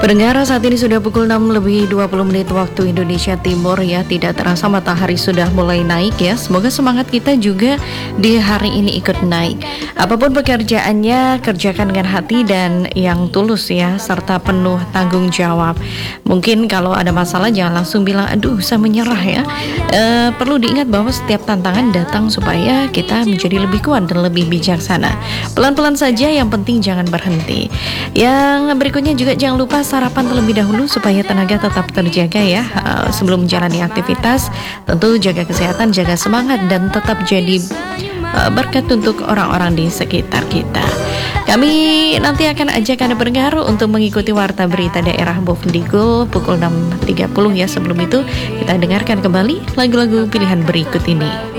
Pendengar, saat ini sudah pukul 6 lebih 20 menit waktu Indonesia Timur ya. Tidak terasa matahari sudah mulai naik ya. Semoga semangat kita juga di hari ini ikut naik. Apapun pekerjaannya, kerjakan dengan hati dan yang tulus ya, serta penuh tanggung jawab. Mungkin kalau ada masalah jangan langsung bilang aduh saya menyerah ya. Perlu diingat bahwa setiap tantangan datang supaya kita menjadi lebih kuat dan lebih bijaksana. Pelan-pelan saja, yang penting jangan berhenti. Yang berikutnya juga jangan lupa sarapan terlebih dahulu supaya tenaga tetap terjaga ya. Sebelum menjalani aktivitas, tentu jaga kesehatan, jaga semangat, dan tetap jadi berkat untuk orang-orang di sekitar kita. Kami nanti akan ajak Anda pendengar untuk mengikuti Warta Berita Daerah Bovendigul pukul 6.30 ya. Sebelum itu kita dengarkan kembali lagu-lagu pilihan berikut ini.